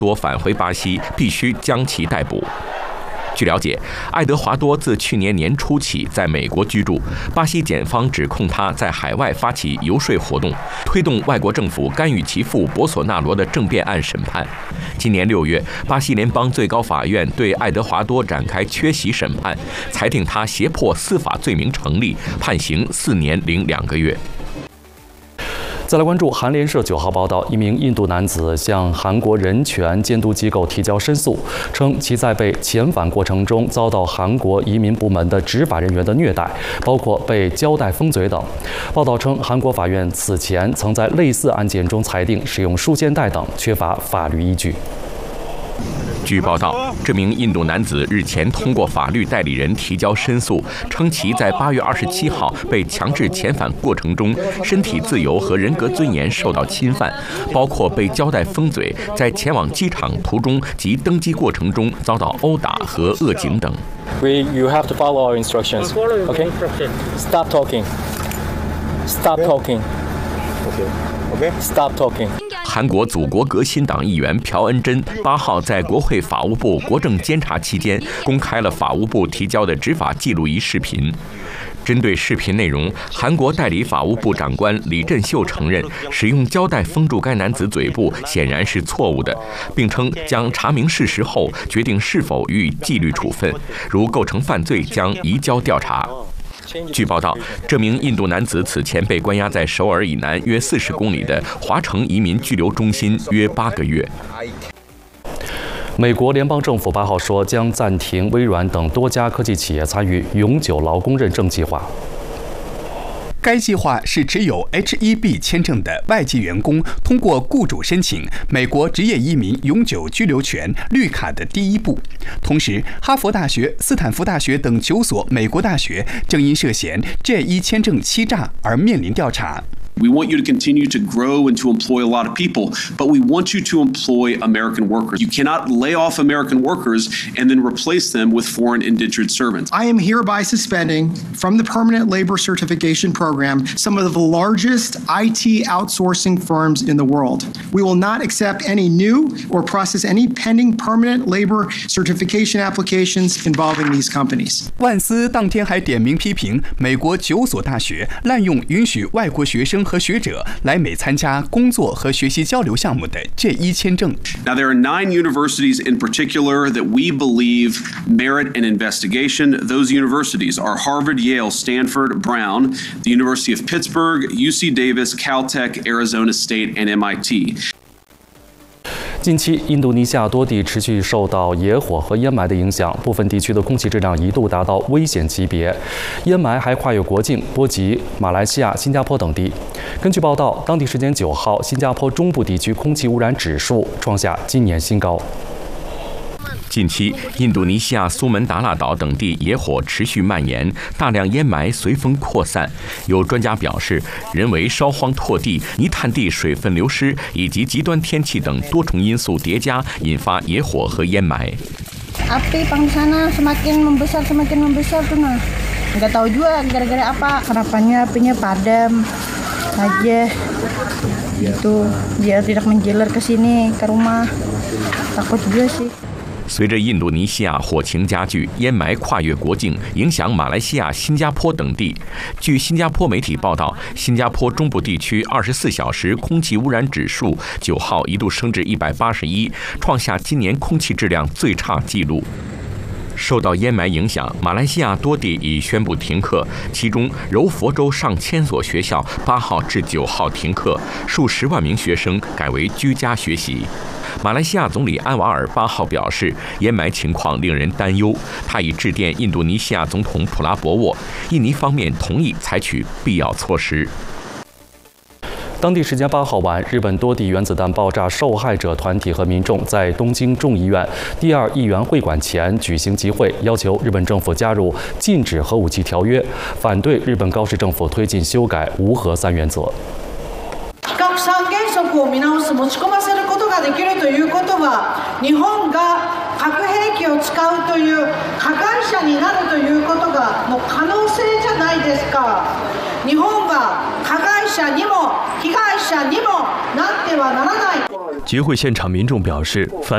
多返回巴西，必须将其逮捕。据了解，爱德华多自去年年初起在美国居住。巴西检方指控他在海外发起游说活动，推动外国政府干预其父博索纳罗的政变案审判。今年6月，巴西联邦最高法院对爱德华多展开缺席审判，裁定他胁迫司法罪名成立，判刑4年零2个月。 再来关注韩联社9号报道，一名印度男子向韩国人权监督机构提交申诉，称其在被遣返过程中遭到韩国移民部门的执法人员的虐待，包括被胶带封嘴等。报道称，韩国法院此前曾在类似案件中裁定使用束线带等缺乏法律依据。 据报道，这名印度男子日前通过法律代理人提交申诉，称其在8月27号被强制遣返过程中，身体自由和人格尊严受到侵犯，包括被胶带封嘴，在前往机场途中及登机过程中遭到殴打和恶警等。 You have to follow our instructions. Okay? Stop talking. Stop talking. Okay. Stop talking. 韩国祖国革新党议员朴恩珍8号在国会法务部国政监察期间公开了法务部提交的执法记录仪视频。针对视频内容，韩国代理法务部长官李振秀承认使用胶带封住该男子嘴部显然是错误的，并称将查明事实后决定是否予以纪律处分，如构成犯罪将移交调查。据报道，这名印度男子此前被关押在首尔以南约40公里的华城移民拘留中心约8个月。 美国联邦政府8号说，将暂停微软等多家科技企业参与永久劳工认证计划。 该计划是持有 H-1B 签证的外籍员工通过雇主申请美国职业移民永久居留权绿卡的第一步。同时，哈佛大学、斯坦福大学等9所美国大学正因涉嫌 J-1 签证欺诈而面临调查。 We want you to continue to grow and to employ a lot of people, but we want you to employ American workers. You cannot lay off American workers and then replace them with foreign indentured servants. I am hereby suspending from the Permanent Labor Certification Program some of the largest IT outsourcing firms in the world. We will not accept any new or process any pending permanent labor certification applications involving these companies. 万斯当天还点名批评美国9所大学滥用允许外国学生和学者来美参加工作和学习交流项目的J-1签证。 Now, there are 9 universities in particular that we believe merit an investigation. Those universities are Harvard, Yale, Stanford, Brown, the University of Pittsburgh, UC Davis, Caltech, Arizona State, and MIT. 近期，印度尼西亚多地持续受到野火和烟霾的影响，部分地区的空气质量一度达到危险级别。烟霾还跨越国境，波及马来西亚、新加坡等地。根据报道，当地时间9号，新加坡中部地区空气污染指数创下今年新高。 近期，印度尼西亚苏门答腊岛等地野火持续蔓延，大量烟霾随风扩散。有专家表示，人为烧荒拓地、泥炭地水分流失以及极端天气等多重因素叠加，引发野火和烟霾。 Api pangsana semakin membesar tuh nah. Nggak tahu juga gara-gara apa. Harapannya apinya padam aja. Gitu, biar tidak menjalar ke sini ke rumah. Takut juga sih. 随着印度尼西亚火情加剧，烟霾跨越国境，影响马来西亚、新加坡等地。据新加坡媒体报道，新加坡中部地区24小时空气污染指数9号一度升至181，创下今年空气质量最差纪录。受到烟霾影响，马来西亚多地已宣布停课，其中柔佛州上千所学校8号至9号停课，数10万名学生改为居家学习。马来西亚总理安瓦尔8号表示，烟霾情况令人担忧，他已致电印度尼西亚总统普拉博沃，印尼方面同意采取必要措施。 当地时间8号晚，日本多地原子弹爆炸受害者团体和民众在东京众议院第2议员会馆前举行集会，要求日本政府加入禁止核武器条约，反对日本高市政府推进修改无核3原则。 核三原則を見直す持ち込ませることができるということは、日本が核兵器を使うという加害者になるということがもう可能性じゃないですか。日本は加害者にも被害者にもなってはならない。 集会现场民众表示，反